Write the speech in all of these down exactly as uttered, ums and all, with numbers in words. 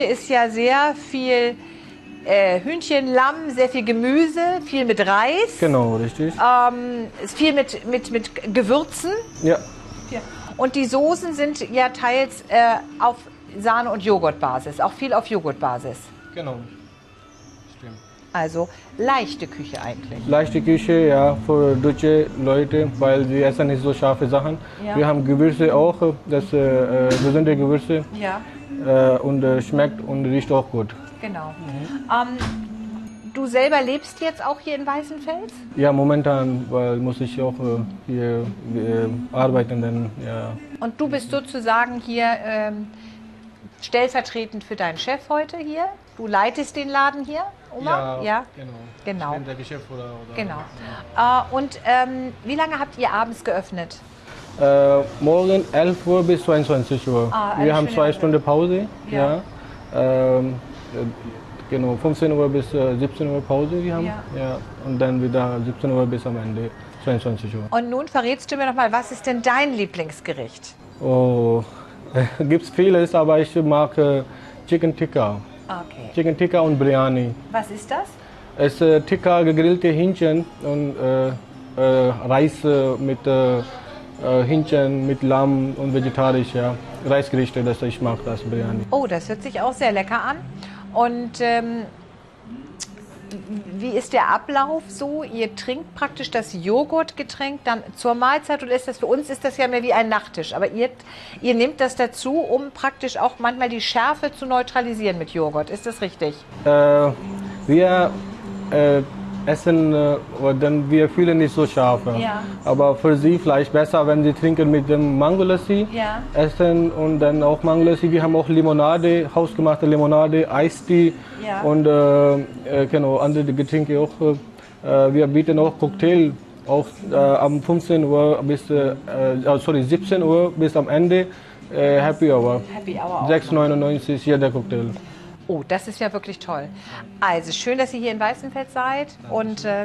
Hier ist ja sehr viel äh, Hühnchen, Lamm, sehr viel Gemüse, viel mit Reis. Genau, richtig. Ähm, ist viel mit, mit, mit Gewürzen. Ja. Und die Soßen sind ja teils äh, auf Sahne- und Joghurtbasis, auch viel auf Joghurtbasis. Genau. Stimmt. Also leichte Küche eigentlich. Leichte Küche, ja, für deutsche Leute, weil sie essen nicht so scharfe Sachen. Ja. Wir haben Gewürze auch, das äh, gesunde Gewürze. Ja. Äh, und äh, schmeckt und riecht auch gut. Genau. Mhm. Ähm, du selber lebst jetzt auch hier in Weißenfels? Ja, momentan, weil muss ich auch äh, hier äh, arbeiten, dann ja. Und du bist sozusagen hier ähm, stellvertretend für deinen Chef heute hier? Du leitest den Laden hier, Oma? Ja, ja? genau. Genau. Ich bin der Geschäftsführer. Oder, Genau. Ja. Äh, und ähm, wie lange habt ihr abends geöffnet? Äh, morgen elf Uhr bis zweiundzwanzig Uhr. Ah, Wir haben zwei Runde. Stunden Pause. Ja. Ja. Ähm, äh, genau, fünfzehn Uhr bis äh, siebzehn Uhr Pause wir haben. Ja. Ja. Und dann wieder siebzehn Uhr bis am Ende zweiundzwanzig Uhr. Und nun verrätst du mir noch mal, was ist denn dein Lieblingsgericht? Oh, gibt es vieles, aber ich mag äh, Chicken Tikka. Okay. Chicken Tikka und Biryani. Was ist das? Es ist äh, Tikka, gegrillte Hähnchen und äh, äh, Reis äh, mit äh, Hähnchen, mit Lamm und vegetarisch, ja. Reisgerichte, das ich mag, das Biryani. Oh, das hört sich auch sehr lecker an. Und ähm, wie ist der Ablauf so? Ihr trinkt praktisch das Joghurtgetränk dann zur Mahlzeit oder ist das für uns ist das ja mehr wie ein Nachtisch? Aber ihr, ihr nehmt das dazu, um praktisch auch manchmal die Schärfe zu neutralisieren mit Joghurt. Ist das richtig? Äh, wir äh, essen, äh, dann wir fühlen nicht so scharf. Ja. Aber für sie vielleicht besser, wenn sie trinken mit dem Mango Lassi, Ja. essen und dann auch Mango Lassi. Wir haben auch Limonade, hausgemachte Limonade, Eistee Ja. und äh, äh, genau, andere Getränke auch. Äh, wir bieten auch Cocktail auch äh, am fünfzehn Uhr bis äh, äh, sorry, siebzehn Uhr bis am Ende äh, Happy Hour. Happy Hour auch. sechs neunundneunzig jeder Cocktail. Oh, das ist ja wirklich toll. Also schön, dass ihr hier in Weißenfels seid und äh,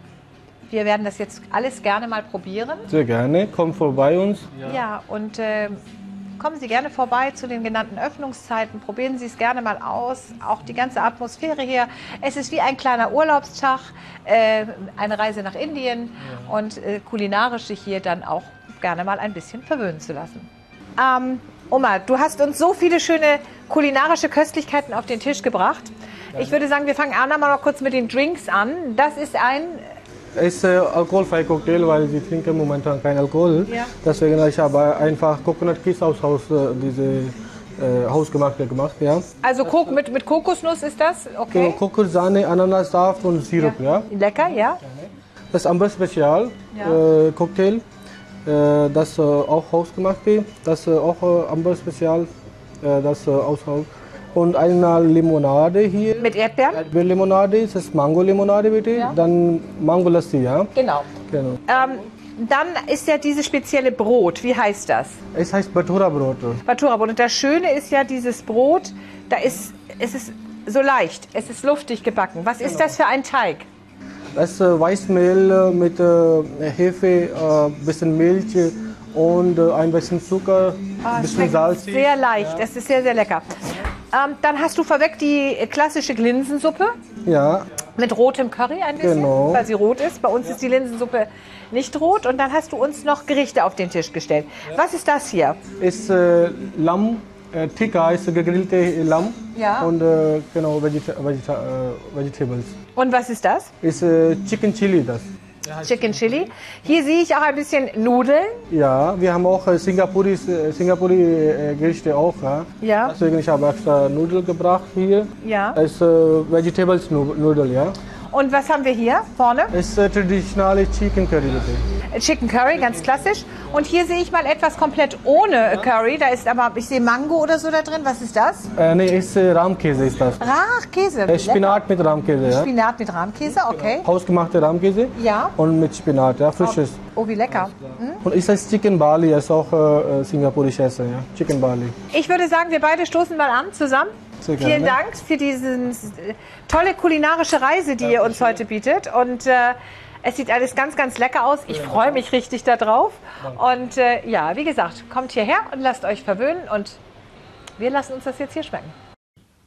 wir werden das jetzt alles gerne mal probieren. Sehr gerne, kommt vorbei uns. Ja, ja und äh, kommen Sie gerne vorbei zu den genannten Öffnungszeiten, probieren Sie es gerne mal aus, auch die ganze Atmosphäre hier. Es ist wie ein kleiner Urlaubstag, äh, eine Reise nach Indien ja. und äh, kulinarisch sich hier dann auch gerne mal ein bisschen verwöhnen zu lassen. Ähm, Oma, du hast uns so viele schöne kulinarische Köstlichkeiten auf den Tisch gebracht. Ich würde sagen, wir fangen an mal noch kurz mit den Drinks an. Das ist ein... Es ist äh, alkoholfreier Cocktail, weil sie trinken momentan kein Alkohol. Ja. Deswegen ich habe einfach Coconut Kiss aus Haus, äh, diese äh, hausgemachte gemacht. Ja. Also Kok mit, mit Kokosnuss ist das? Okay. Kokos, Sahne, Ananassaft und Sirup. Ja. Ja. Lecker, ja. Das ist Amber Spezial ja. äh, Cocktail. Äh, das äh, auch hausgemachte. Das äh, auch äh, Amber Spezial. Äh, das äh, aus Haus. Und eine Limonade hier. Mit Erdbeeren? Erdbeerlimonade, das ist Mango-Limonade bitte. Ja. Dann Mango Lassi, ja. Genau. genau. Ähm, dann ist ja dieses spezielle Brot. Wie heißt das? Es heißt Bhatura-Brot. Bhatura-Brot. Und das Schöne ist ja, dieses Brot, da ist, es ist so leicht, es ist luftig gebacken. Was ist genau. das für ein Teig? Das ist äh, Weißmehl mit äh, Hefe, äh, bisschen Milch und äh, ein bisschen Zucker, ein oh, bisschen Salz. Sehr leicht, ja. Es ist sehr, sehr lecker. Ähm, dann hast du vorweg die klassische Linsensuppe. Ja. Mit rotem Curry ein bisschen, genau. weil sie rot ist. Bei uns ja. ist die Linsensuppe nicht rot. Und dann hast du uns noch Gerichte auf den Tisch gestellt. Ja. Was ist das hier? Ist äh, Lamm, äh, Tikka, ist gegrillte Lamm. Ja. Und äh, genau, Vegeta Vegeta äh, Vegetables. Und was ist das? Ist äh, Chicken Chili das. Chicken Chili. Hier sehe ich auch ein bisschen Nudeln. Ja, wir haben auch äh, Singapuri, äh, Singapuri äh, Gerichte auch. Ja. ja. Deswegen ich habe extra Nudeln gebracht hier. Ja. Es ist äh, Vegetables Nudel, ja. Und was haben wir hier vorne? Es ist äh, traditionelle Chicken Curry bitte. Chicken Curry, ganz klassisch. Und hier sehe ich mal etwas komplett ohne ja. Curry. Da ist aber, ich sehe Mango oder so da drin. Was ist das? Äh, nee, ist äh, Rahmkäse ist das. Rahmkäse. Äh, Spinat mit Rahmkäse, ja. Spinat mit Rahmkäse, okay. Genau. Hausgemachte Rahmkäse. Ja. Und mit Spinat, ja, frisches. Oh, oh wie lecker. Hm? Und ist das Chicken Bali, ist auch äh, singapurisches Essen, ja. Chicken Bali. Ich würde sagen, wir beide stoßen mal an zusammen. Sehr gerne. Vielen Dank für diese tolle kulinarische Reise, die ihr uns heute bietet. Und äh, es sieht alles ganz, ganz lecker aus. Ich freue mich richtig darauf. Und äh, ja, wie gesagt, kommt hierher und lasst euch verwöhnen. Und wir lassen uns das jetzt hier schmecken.